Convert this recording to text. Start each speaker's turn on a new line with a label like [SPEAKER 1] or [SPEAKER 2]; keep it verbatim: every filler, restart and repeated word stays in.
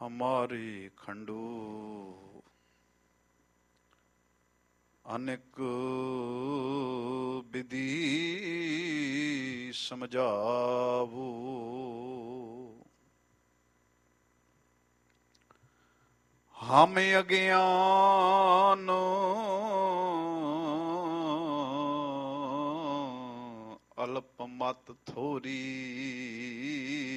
[SPEAKER 1] हमारे खंडू अनेक विधि समझावो। हम अज्ञान अल्प मत थोरी